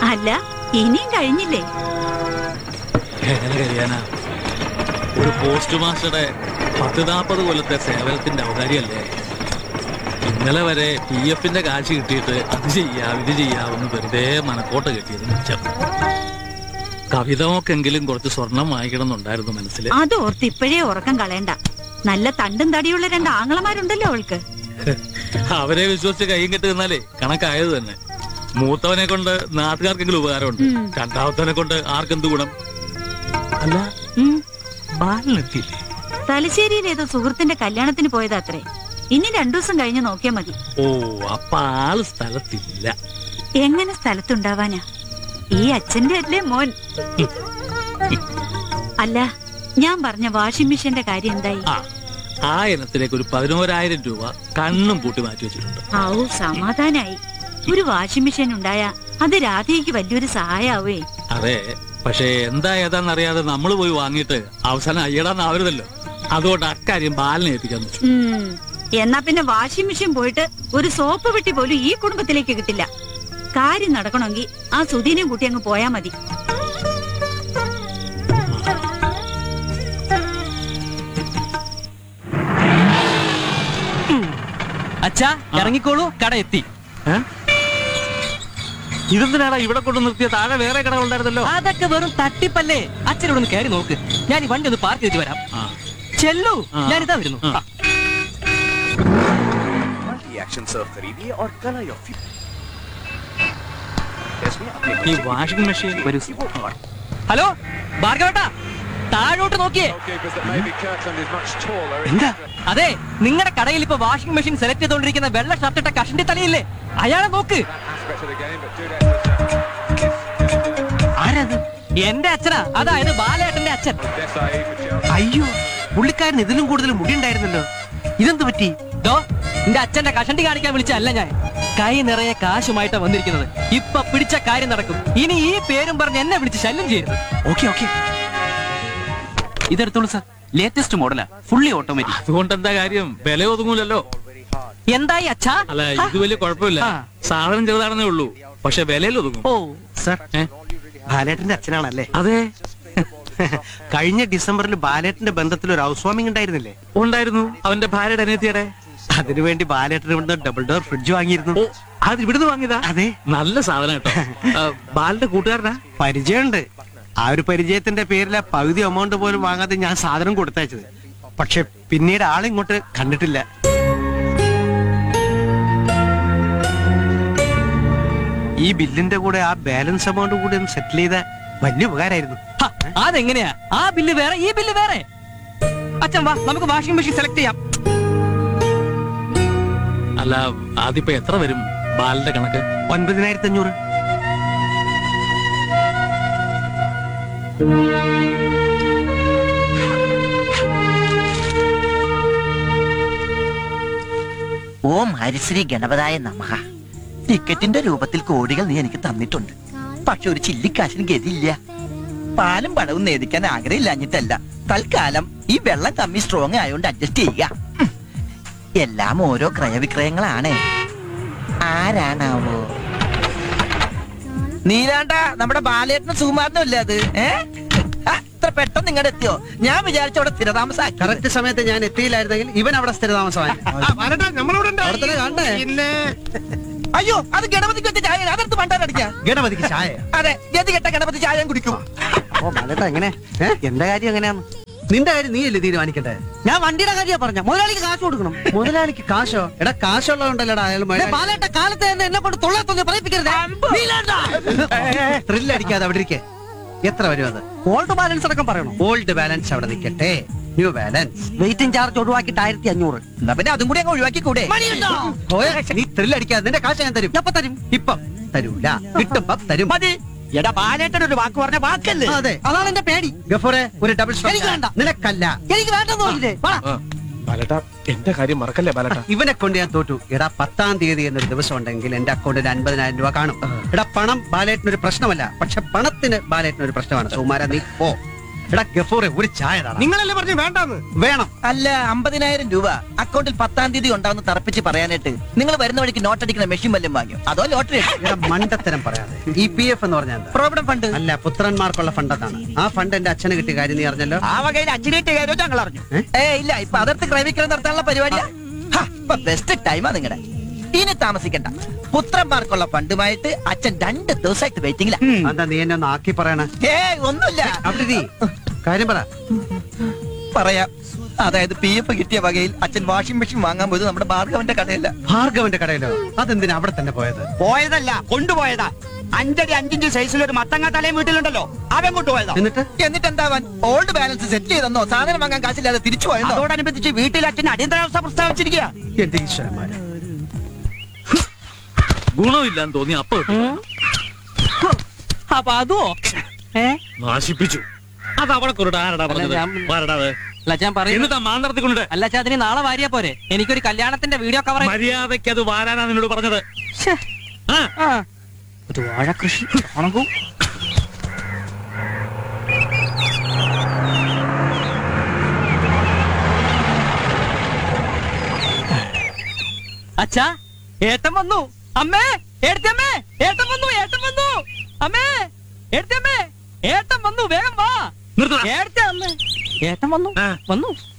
അല്ല, ഇനിയും കഴിഞ്ഞില്ലേ? എങ്ങനെ കഴിയാനാ? ഒരു പോസ്റ്റ് മാസ്റ്ററുടെ 10-40 കൊല്ലത്തെ സേവനത്തിന്റെ ഔദാര്യമല്ലേ. ഇന്നലെ വരെ PF-ന്റെ കാശ് കിട്ടിയിട്ട് അത് ചെയ്യാം ഇത് ചെയ്യാമെന്ന് വെറുതെ മനക്കോട്ട കെട്ടിയത് മിച്ചം. കവിതമൊക്കെങ്കിലും കുറച്ച് സ്വർണം വാങ്ങിക്കണം എന്നുണ്ടായിരുന്നു മനസ്സിൽ. അത് ഓർത്ത് ഇപ്പോഴേ ഉറക്കം കളയണ്ട. നല്ല തണ്ടും തടിയുള്ള 2 ആങ്ങളമാരുണ്ടല്ലോ അവൾക്ക്. അവരെ വിശ്വസിച്ച് കൈയും കെട്ടി നിന്നാലേ കണക്കായത് തന്നെ. മൂത്തവനെ കൊണ്ട് നാട്ടുകാർക്കെങ്കിലും ഉപകാരമുണ്ട്, രണ്ടാമത്തവനെ കൊണ്ട് ആർക്കെന്ത് ഗുണം? അല്ല, ബാലിനെത്തിയില്ലേ? തലശ്ശേരിയിൽ ഏതോ സുഹൃത്തിന്റെ കല്യാണത്തിന് പോയതാത്രേ. ഇനി 2 ദിവസം കഴിഞ്ഞ് നോക്കിയാ മതി. ഓ, അപ്പൊ ആള് സ്ഥലത്തില്ല. എങ്ങനെ സ്ഥലത്തുണ്ടാവാനാ? ഈ അച്ഛന്റെ അല്ലേ മോൻ. അല്ല, ഞാൻ പറഞ്ഞ വാഷിംഗ് മെഷീന്റെ കാര്യം എന്തായി? ആ ഇനത്തിലേക്ക് ഒരു 11,000 രൂപ കണ്ണും പൂട്ടി മാറ്റി വെച്ചിട്ടുണ്ട്. ഔ, സമാധാനായി. ഒരു വാഷിംഗ് മെഷീൻ ഉണ്ടായാ അത് രാധയ്ക്ക് വലിയൊരു സഹായാവേ. അതെ, പക്ഷെ എന്താ ഏതാന്നറിയാതെ നമ്മൾ പോയി വാങ്ങിയിട്ട് അവസാനം അയ്യടാന്നാവരുതല്ലോ. അതുകൊണ്ട് അക്കാര്യം ബാലിനെ ഏൽപ്പിക്കാൻ വെച്ചു. എന്നാ പിന്നെ വാഷിംഗ് മെഷീൻ പോയിട്ട് ഒരു സോപ്പ് പെട്ടി പോലും ഈ കുടുംബത്തിലേക്ക് കിട്ടില്ല. കാര്യം നടക്കണമെങ്കിൽ ആ സുധീനെയും കൂട്ടി അങ്ങ് പോയാ മതി. അച്ഛാ, ഇറങ്ങിക്കോളൂ, കട എത്തി. ഇതെന്തിനാടാ ഇവിടെ കൊണ്ട് നിർത്തിയ? താഴെ വേറെ കടകളുണ്ടായിരുന്നല്ലോ. അതൊക്കെ വെറും തട്ടിപ്പല്ലേ. അച്ഛനോട് ഒന്ന് കയറി നോക്ക്. ഞാൻ ഈ വണ്ടി ഒന്ന് പാർക്ക് ചെയ്തിട്ട് വരാം. ചെല്ലു, ഞാനിതാ വരുന്നു. ഈ വാഷിംഗ് മെഷീൻ ഒരു... ഹലോ ഭാർഗവേട്ടാ, താഴോട്ട് നോക്കിയേ. എന്താ? അതെ, നിങ്ങളുടെ കടയിൽ ഇപ്പൊ വാഷിംഗ് മെഷീൻ സെലക്ട് ചെയ്തോണ്ടിരിക്കുന്ന വെള്ള ഷർട്ടിട്ട കഷണ്ടി തലയില്ലേ, അയാളെ നോക്ക്. ആരത്? എന്റെ അച്ഛനാ, അതായത് ബാലേട്ടന്റെ അച്ഛൻ. അയ്യോ, പുള്ളിക്കാരൻ ഇതിലും കൂടുതൽ മുടി ഉണ്ടായിരുന്നല്ലോ. ഇതെന്ത് പറ്റി? എന്റെ അച്ഛന്റെ കഷണ്ടി കാണിക്കാൻ വിളിച്ചല്ല ഞാൻ. കൈ നിറയെ കാശുമായിട്ടാ വന്നിരിക്കുന്നത്. ഇപ്പൊ പിടിച്ച കാര്യം നടക്കും. ഇനി ഈ പേരും പറഞ്ഞ് എന്നെ വിളിച്ച് ശല്യം ചെയ്യരുത്. Okay okay, ഇതെടുത്തോളൂ sir. Latest മോഡലാ, fully automatic. അതുകൊണ്ട് എന്താ കാര്യം? വില ഒതുങ്ങൂലല്ലോ. എന്തായി അച്ഛാ? അല്ല, ഇത് വലിയ കുഴപ്പമില്ല. സാധനം ചെറുതാണെന്നേ ഉള്ളൂ, പക്ഷെ വിലയിൽ ഒതുങ്ങും. ഓ സാർ, ബാലേട്ടന്റെ അച്ഛനാണല്ലേ? അതെ. കഴിഞ്ഞ ഡിസംബറിൽ ബാലേട്ടന്റെ ബന്ധത്തിൽ ഒരു ഹൗസ് വാമിംഗ് ഉണ്ടായിരുന്നില്ലേ? ഉണ്ടായിരുന്നു. അവന്റെ ഭാര്യയുടെ അനിയത്തിയുടെ. അതിനുവേണ്ടി ബാലേട്ടന് ഇവിടുന്ന് ഡബിൾ ഡോർ ഫ്രിഡ്ജ് വാങ്ങിയിരുന്നു. അത് ഇവിടുന്ന് വാങ്ങിയതാ? അതെ. നല്ല സാധനം കേട്ടോ. ബാലിന്റെ കൂട്ടുകാരനാ? പരിചയമുണ്ട്. ആ ഒരു പരിചയത്തിന്റെ പേരില പകുതി എമൗണ്ട് പോലും വാങ്ങാതെ ഞാൻ സാധനം കൊടുത്തയച്ചത്. പക്ഷെ പിന്നീട് ആളിങ്ങോട്ട് കണ്ടിട്ടില്ല. ഈ ബില്ലിന്റെ കൂടെ ആ ബാലൻസ് എമൗണ്ട് കൂടി ഒന്ന് സെറ്റിൽ ചെയ്ത വലിയ ഉപകാരമായിരുന്നു. അതെങ്ങനെയാ? ആ ബില്ല് വേറെ, ഈ ബില്ല് വേറെ. അച്ഛൻ വാ, നമുക്ക് വാഷിംഗ് മെഷീൻ സെലക്ട് ചെയ്യാം. അല്ല, അതിപ്പോ എത്ര വരും ബാലിന്റെ കണക്ക്? 9,500. ഓം ഹരിശ്രീ ഗണപതായ നമഃ. ടിക്കറ്റിന്റെ രൂപത്തിൽ കോടികൾ നീ എനിക്ക് തന്നിട്ടുണ്ട്. പക്ഷെ ഒരു ചില്ലിക്കാശിന് ഗതിയില്ല. പാലും പണവും നേദിക്കാൻ ആഗ്രഹമില്ലാഞ്ഞിട്ടല്ല. തൽക്കാലം ഈ വെള്ളം കമ്മി സ്ട്രോങ് ആയതുകൊണ്ട് അഡ്ജസ്റ്റ് ചെയ്യുക. എല്ലാം ഓരോ ക്രയവിക്രയങ്ങളാണ്. ആരാണാവോ? നീലാണ്ട, നമ്മുടെ ബാലേട്ടനും സുകുമാരനും അല്ലേ അത്? ഇത്ര പെട്ടെന്ന് ഇങ്ങോട്ട് എത്തിയോ? ഞാൻ വിചാരിച്ച അവിടെ സ്ഥിരതാമസം. കറക്റ്റ് സമയത്ത് ഞാൻ എത്തിയില്ലായിരുന്നെങ്കിൽ ഇവൻ അവിടെ സ്ഥിരതാമസമായി. അയ്യോ, അത് ഗണപതിക്ക് വെച്ച ചായ. അതെടുത്ത് പണ്ടാരടിക്കാം. ഗണപതിക്ക് ചായ? അതെ, ഗതി കെട്ട ഗണപതി ചായ കുടിക്കും. ഓ ബാലേട്ടാ, എങ്ങനെ? എന്റെ കാര്യം എങ്ങനെയാന്ന്? നിന്റെ കാര്യം നീയല്ലേ തീരുമാനിക്കട്ടെ? ഞാൻ വണ്ടിയുടെ കാര്യം പറഞ്ഞ. മുതലാളിക്ക് കാശ് കൊടുക്കണം. മുതലാളിക്ക് കാശോ? എടാ, കാശുള്ളതുകൊണ്ടല്ലടാ അയാൾ. ബാലേട്ട കാലത്ത് തന്നെ എന്നെ കൊണ്ട് തൊള്ളത്തൊന്ന് പറയിപ്പിക്കരുത്. ത്രില്ലടിക്കാതെ അവിടെ ഇരിക്കേ. എത്ര വരും അത്? ഓൾഡ് ബാലൻസ് അടക്കം പറയണോ? ഓൾഡ് ബാലൻസ് അവിടെ നിൽക്കട്ടെ, ന്യൂ ബാലൻസ്. വെയിറ്റിംഗ് ചാർജ് ഒഴിവാക്കിയിട്ട് 1500. എന്നാ പിന്നെ അതും കൂടി അങ്ങ് ഒഴിവാക്കി കൂടെ? നീ ത്രില്ലടിക്കാതെ നിന്റെ കാശ് ഞാൻ തരും. എപ്പ തരും? ഇപ്പം തരൂല, കിട്ടുമ്പം തരും. മതി. എടാ, ബാലേട്ടൻ ഒരു വാക്ക് പറഞ്ഞ വാക്കല്ലേ? അതെ, അതാണ് എന്റെ പേടി. ഗഫൂറെ, ഒരു ഡബിൾ എനിക്ക് വേണ്ട. നിനക്കല്ല. എനിക്ക് വേണ്ടെന്ന് പറഞ്ഞില്ലേ? ബാലേട്ടാ, എന്റെ കാര്യം മറക്കല്ലേ ബാലേട്ടാ. ഇവനെ കൊണ്ട് ഞാൻ തോറ്റു. എടാ, 10-ാം തീയതി എന്നൊരു ദിവസം ഉണ്ടെങ്കിൽ എന്റെ അക്കൗണ്ടിൽ 50,000 രൂപ കാണും. എടാ, പണം ബാലേട്ടനൊരു പ്രശ്നമല്ല, പക്ഷെ പണത്തിന് ബാലേട്ടനൊരു പ്രശ്നമാണ്. സുമാര, നീ പോ. എടാ ഗഫൂറെ ഒരു ചായ താടാ. നിങ്ങളല്ലേ പറഞ്ഞു വേണ്ടാന്ന്. വേണം. അല്ല 50,000 രൂപ അക്കൗണ്ടിൽ 10-ാം തീയതി ഉണ്ടാവുന്ന തറപ്പിച്ച് പറയാനായിട്ട് നിങ്ങൾ വരുന്ന വഴിക്ക് നോട്ട് അടിക്കുന്ന മെഷീൻ വല്ലതും വാങ്ങിയോ അതോ ലോട്ടറി എടാ മണ്ടത്തരം പറയാതെ. ഈ PF എന്ന് പറഞ്ഞാൽ എന്താ? പ്രോവിഡന്റ് ഫണ്ട് അല്ല, പുത്രന്മാർക്കുള്ള ഫണ്ട് അതാണ്. ആ ഫണ്ട് എന്റെ അച്ഛന് കിട്ടിയ കാര്യം നീ അറിഞ്ഞല്ലോ. ആ വകയിൽ 5 ലീറ്റർ കാര്യമോ ഞങ്ങൾ അറിഞ്ഞു. ഇല്ല ഇപ്പൊ അതിർത്ത് ക്രൈവിക്രം നടത്താനുള്ള പരിപാടിയാ. ബെസ്റ്റ് ടൈമാ നിങ്ങളുടെ. ഇനി താമസിക്കണ്ട. പുത്രന്മാർക്കുള്ള ഫണ്ടുമായിട്ട് അച്ഛൻ 2 ദിവസമായിട്ട് വെയിറ്റിംഗില. എന്താ നീ എന്നെ ഒന്ന് ആക്കി പറയണ? ഒന്നുമില്ല. അവിടെ നീ കാര്യം പറ. പറയാം. അതായത് PF കിട്ടിയ വകയിൽ അച്ഛൻ വാഷിംഗ് മെഷീൻ വാങ്ങാൻ പോയത് നമ്മുടെ ഭാർഗവന്റെ കടയല്ല. ഭാർഗവന്റെ കടയിലോ? അതെന്തിനാ അവിടെ തന്നെ പോയത്? പോയതല്ല, കൊണ്ടുപോയതാ. 5 അടി 5 ഇഞ്ച് സൈസിൽ ഒരു മത്തങ്ങ തലയും വീട്ടിലുണ്ടല്ലോ, അവൻ കൊണ്ടുപോയതാ. എന്നിട്ട് എന്താവാൻ? ഓൾഡ് ബാലൻസ് സെറ്റ് ചെയ്തെന്നോ സാധനം വാങ്ങാൻ കാശില്ലാതെ തിരിച്ചു പോയെന്നോ? അതോടനുബന്ധിച്ച് വീട്ടിൽ അച്ഛൻ അടിയന്തരാവസ്ഥ പ്രസ്താവിച്ചിരിക്കുക. എന്റെ ഈശ്വരന്മാരെ, ഗുണമില്ലാന്ന് തോന്നി അപ്പൊ അപ്പൊ അതോ നാശിപ്പിച്ചു. അത് അവിടെ കൊണ്ടിട്ട് ആരടാ പറഞ്ഞത്? ഞാൻ- ആരടാ? അല്ല ഞാൻ പറയുന്നത് എന്നിട്ടാ മാന്തർത്തിക്കൊണ്ടിട്ട് അല്ല അച്ഛാ അതിന് നാളെ വാരിയാ പോരെ. എനിക്കൊരു കല്യാണത്തിന്റെ വീഡിയോ കവർ മര്യാദയ്ക്ക് അത് വാരാനാ നിന്നോട് പറഞ്ഞത്. ആ ഒരു വാഴ കൃഷി ഉണങ്ങും. അച്ഛാ ഏട്ടൻ വന്നു. അമ്മേ ഏട്ടമ്മേ ഏട്ടൻ വന്നു. ഏട്ടൻ വന്നു. അമ്മേ ഏട്ടമ്മേ ഏട്ടൻ വന്നു. വേഗം വാ. നിർത്തടാ. ഏട്ടൻ വന്നു. ആ. വന്നു.